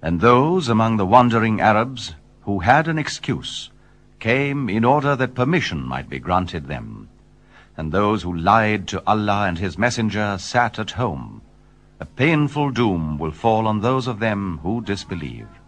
And those among the wandering Arabs who had an excuse came in order that permission might be granted them. And those who lied to Allah and His Messenger sat at home. A painful doom will fall on those of them who disbelieve.